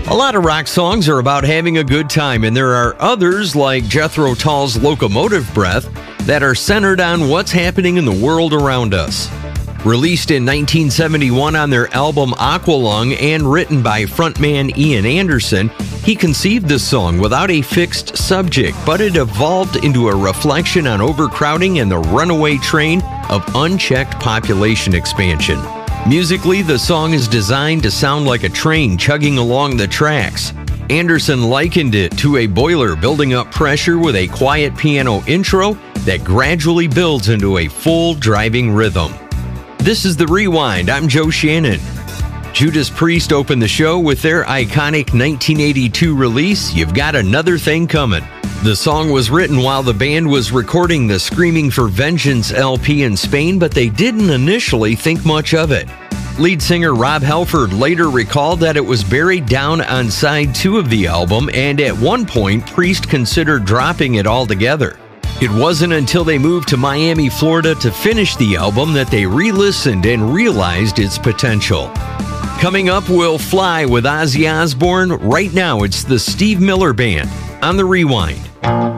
A lot of rock songs are about having a good time, and there are others, like Jethro Tull's Locomotive Breath, that are centered on what's happening in the world around us. Released in 1971 on their album Aqualung and written by frontman Ian Anderson, he conceived this song without a fixed subject, but it evolved into a reflection on overcrowding and the runaway train of unchecked population expansion. Musically, the song is designed to sound like a train chugging along the tracks. Anderson likened it to a boiler building up pressure with a quiet piano intro that gradually builds into a full driving rhythm. This is The Rewind. I'm Joe Shannon. Judas Priest opened the show with their iconic 1982 release, You've Got Another Thing Coming. The song was written while the band was recording the Screaming for Vengeance LP in Spain, but they didn't initially think much of it. Lead singer Rob Halford later recalled that it was buried down on side 2 of the album, and at one point, Priest considered dropping it altogether. It wasn't until they moved to Miami, Florida to finish the album that they re-listened and realized its potential. Coming up, we'll fly with Ozzy Osbourne. Right now, it's the Steve Miller Band on The Rewind.